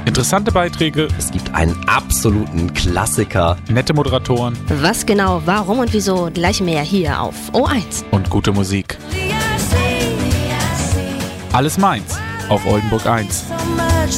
Interessante Beiträge, Es gibt einen absoluten Klassiker. nette Moderatoren Was genau, warum und wieso, gleich mehr hier auf O1. und gute Musik. Alles meins auf Oldenburg 1.